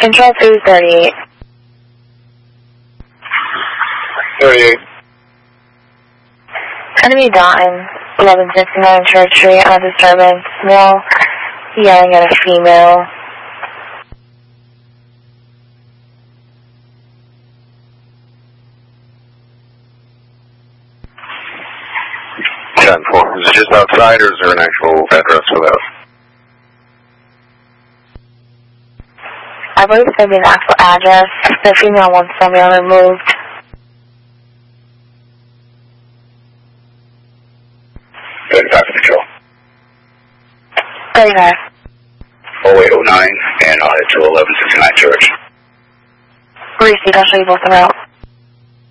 Control 238. 38. Enemy Dalton, 1169 Church Street, on disturbance, male, yelling at a female. 10-4. Is it just outside or is there an actual address for that? I believe it's going to be an actual address. The female wants somebody removed. 35 control. 35. 0809 and I'll head to 1169 Church. Receive, I'll show you both the route.